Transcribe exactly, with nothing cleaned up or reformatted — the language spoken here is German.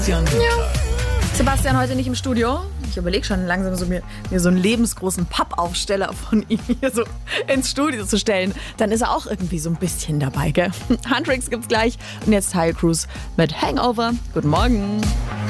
Sebastian. Ja. Sebastian heute nicht im Studio. Ich überlege schon langsam, so mir, mir so einen lebensgroßen Pappaufsteller von ihm hier so ins Studio zu stellen. Dann ist er auch irgendwie so ein bisschen dabei, gell? Huntrix gibt's gleich. Und jetzt Tyler Cruz mit Hangover. Guten Morgen.